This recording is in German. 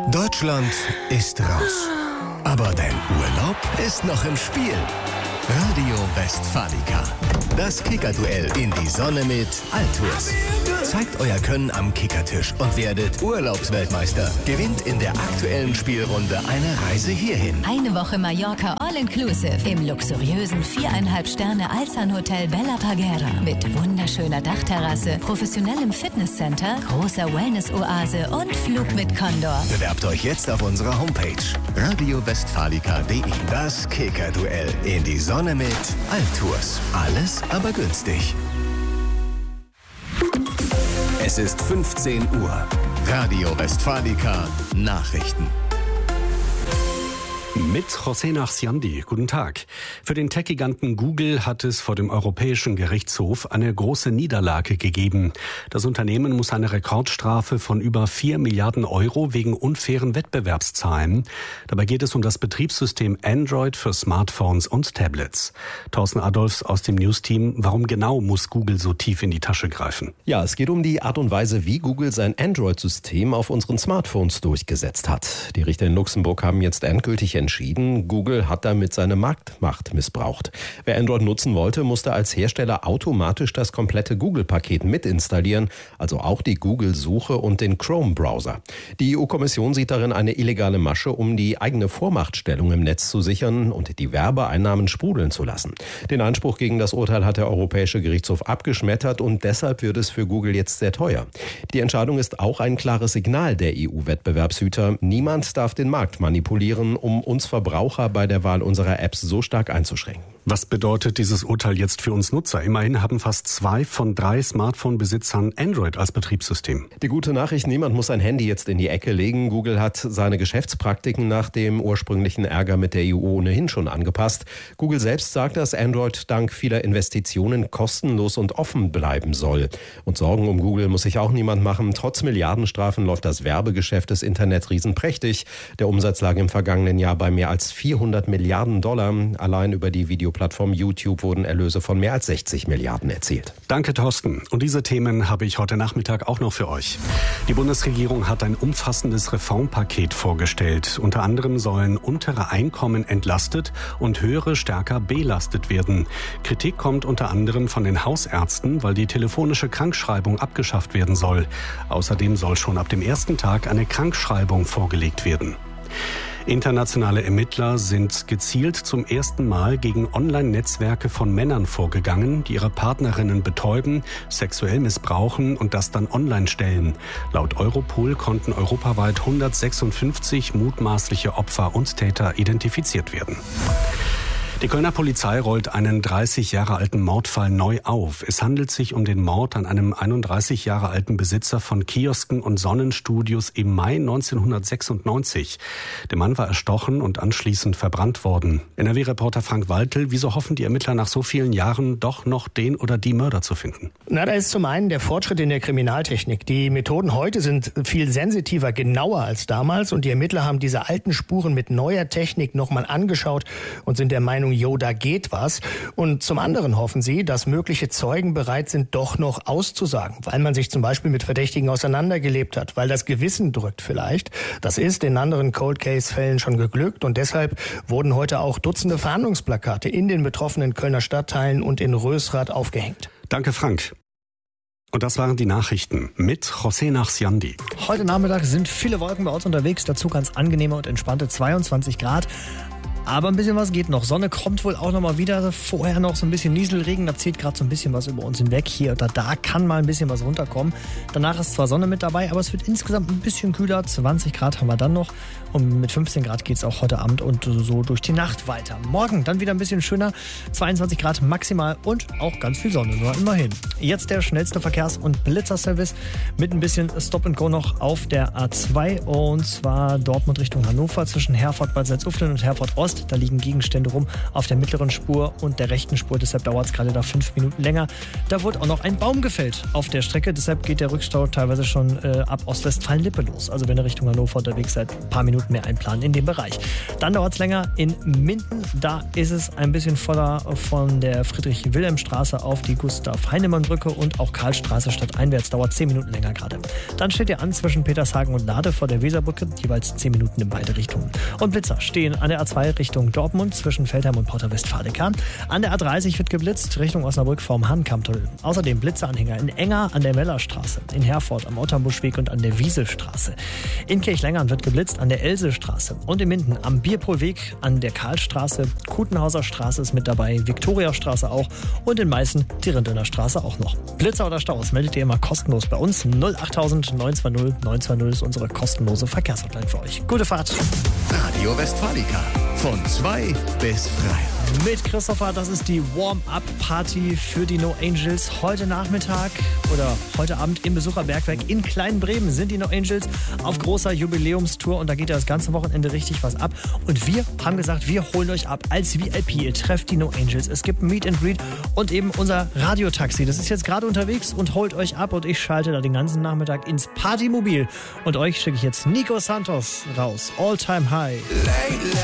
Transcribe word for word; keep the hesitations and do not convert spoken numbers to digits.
Deutschland ist raus. Aber dein Urlaub ist noch im Spiel. Radio Westfalica. Das Kickerduell in die Sonne mit Altours. Zeigt euer Können am Kickertisch und werdet Urlaubsweltmeister. Gewinnt in der aktuellen Spielrunde eine Reise hierhin. Eine Woche Mallorca All-Inclusive im luxuriösen viereinhalb Sterne Alsan Hotel Bella Parguera mit wunderschöner Dachterrasse, professionellem Fitnesscenter, großer Wellness-Oase und Flug mit Condor. Bewerbt euch jetzt auf unserer Homepage radio westfalica punkt de. Das Kickerduell in die Sonne mit Altours. Alles aber günstig. Es ist fünfzehn Uhr. Radio Westfalica Nachrichten. Mit José Nachsiandi. Guten Tag. Für den Tech-Giganten Google hat es vor dem Europäischen Gerichtshof eine große Niederlage gegeben. Das Unternehmen muss eine Rekordstrafe von über vier Milliarden Euro wegen unfairen Wettbewerbs zahlen. Dabei geht es um das Betriebssystem Android für Smartphones und Tablets. Thorsten Adolfs aus dem News-Team. Warum genau muss Google so tief in die Tasche greifen? Ja, es geht um die Art und Weise, wie Google sein Android-System auf unseren Smartphones durchgesetzt hat. Die Richter in Luxemburg haben jetzt endgültig entschieden, entschieden, Google hat damit seine Marktmacht missbraucht. Wer Android nutzen wollte, musste als Hersteller automatisch das komplette Google-Paket mitinstallieren, also auch die Google-Suche und den Chrome-Browser. Die E U-Kommission sieht darin eine illegale Masche, um die eigene Vormachtstellung im Netz zu sichern und die Werbeeinnahmen sprudeln zu lassen. Den Einspruch gegen das Urteil hat der Europäische Gerichtshof abgeschmettert und deshalb wird es für Google jetzt sehr teuer. Die Entscheidung ist auch ein klares Signal der E U-Wettbewerbshüter. Niemand darf den Markt manipulieren, um uns Verbraucher bei der Wahl unserer Apps so stark einzuschränken. Was bedeutet dieses Urteil jetzt für uns Nutzer? Immerhin haben fast zwei von drei Smartphone-Besitzern Android als Betriebssystem. Die gute Nachricht, niemand muss sein Handy jetzt in die Ecke legen. Google hat seine Geschäftspraktiken nach dem ursprünglichen Ärger mit der E U ohnehin schon angepasst. Google selbst sagt, dass Android dank vieler Investitionen kostenlos und offen bleiben soll. Und Sorgen um Google muss sich auch niemand machen. Trotz Milliardenstrafen läuft das Werbegeschäft des Internetriesen prächtig. Der Umsatz lag im vergangenen Jahr bei mehr als vierhundert Milliarden Dollar. Allein über die Videoplattform YouTube wurden Erlöse von mehr als sechzig Milliarden erzielt. Danke, Thorsten. Und diese Themen habe ich heute Nachmittag auch noch für euch. Die Bundesregierung hat ein umfassendes Reformpaket vorgestellt. Unter anderem sollen untere Einkommen entlastet und höhere stärker belastet werden. Kritik kommt unter anderem von den Hausärzten, weil die telefonische Krankschreibung abgeschafft werden soll. Außerdem soll schon ab dem ersten Tag eine Krankschreibung vorgelegt werden. Internationale Ermittler sind gezielt zum ersten Mal gegen Online-Netzwerke von Männern vorgegangen, die ihre Partnerinnen betäuben, sexuell missbrauchen und das dann online stellen. Laut Europol konnten europaweit hundertsechsundfünfzig mutmaßliche Opfer und Täter identifiziert werden. Die Kölner Polizei rollt einen dreißig Jahre alten Mordfall neu auf. Es handelt sich um den Mord an einem einunddreißig Jahre alten Besitzer von Kiosken und Sonnenstudios im Mai neunzehnhundertsechsundneunzig. Der Mann war erstochen und anschließend verbrannt worden. N R W-Reporter Frank Waltel, wieso hoffen die Ermittler nach so vielen Jahren doch noch den oder die Mörder zu finden? Na, da ist zum einen der Fortschritt in der Kriminaltechnik. Die Methoden heute sind viel sensitiver, genauer als damals und die Ermittler haben diese alten Spuren mit neuer Technik nochmal angeschaut und sind der Meinung, jo, da geht was. Und zum anderen hoffen sie, dass mögliche Zeugen bereit sind, doch noch auszusagen, weil man sich zum Beispiel mit Verdächtigen auseinandergelebt hat, weil das Gewissen drückt vielleicht. Das ist in anderen Cold-Case-Fällen schon geglückt und deshalb wurden heute auch Dutzende Fahndungsplakate in den betroffenen Kölner Stadtteilen und in Rösrath aufgehängt. Danke, Frank. Und das waren die Nachrichten mit José Nachsiandi. Heute Nachmittag sind viele Wolken bei uns unterwegs, dazu ganz angenehme und entspannte zweiundzwanzig Grad. Aber ein bisschen was geht noch. Sonne kommt wohl auch noch mal wieder. Vorher noch so ein bisschen Nieselregen. Da zieht gerade so ein bisschen was über uns hinweg. Hier oder da kann mal ein bisschen was runterkommen. Danach ist zwar Sonne mit dabei, aber es wird insgesamt ein bisschen kühler. zwanzig Grad haben wir dann noch. Und mit fünfzehn Grad geht es auch heute Abend und so durch die Nacht weiter. Morgen dann wieder ein bisschen schöner. zweiundzwanzig Grad maximal und auch ganz viel Sonne. Nur immerhin. Jetzt der schnellste Verkehrs- und Blitzerservice mit ein bisschen Stop and Go noch auf der A zwei. Und zwar Dortmund Richtung Hannover zwischen Herford Bad Salzuflen und Herford Ost. Ost. Da liegen Gegenstände rum auf der mittleren Spur und der rechten Spur. Deshalb dauert es gerade da fünf Minuten länger. Da wurde auch noch ein Baum gefällt auf der Strecke. Deshalb geht der Rückstau teilweise schon äh, ab Ostwestfalen-Lippe los. Also wenn ihr Richtung Hannover unterwegs seid, ein paar Minuten mehr einplanen in dem Bereich. Dann dauert es länger in Minden. Da ist es ein bisschen voller von der Friedrich-Wilhelm-Straße auf die Gustav-Heinemann-Brücke und auch Karlstraße stadteinwärts. Dauert zehn Minuten länger gerade. Dann steht ihr an zwischen Petershagen und Lade vor der Weserbrücke. Jeweils zehn Minuten in beide Richtungen. Und Blitzer stehen an der A zwei Richtung Dortmund zwischen Feldheim und Porta Westfalica. An der A dreißig wird geblitzt Richtung Osnabrück vom Hahnkammtunnel. Außerdem Blitzeranhänger in Enger an der Mellerstraße, in Herford am Otternbuschweg und an der Wieselstraße. In Kirchlengern wird geblitzt an der Elsestraße und in Minden am Bierpohlweg an der Karlstraße. Kutenhauser Straße ist mit dabei, Viktoriastraße auch und in Meißen die Rindelner Straße auch noch. Blitzer oder Staus meldet ihr immer kostenlos bei uns. null achttausend neun zwei null neun zwei null ist unsere kostenlose Verkehrshotline für euch. Gute Fahrt. Radio Westfalica. Von zwei bis drei. Mit Christopher, das ist die Warm-Up-Party für die No Angels. Heute Nachmittag oder heute Abend im Besucherbergwerk in Kleinbremen sind die No Angels auf großer Jubiläumstour und da geht ja das ganze Wochenende richtig was ab. Und wir haben gesagt, wir holen euch ab als V I P. Ihr trefft die No Angels. Es gibt ein Meet and Greet und eben unser Radiotaxi. Das ist jetzt gerade unterwegs und holt euch ab und ich schalte da den ganzen Nachmittag ins Partymobil. Und euch schicke ich jetzt Nico Santos raus. All Time High. Lately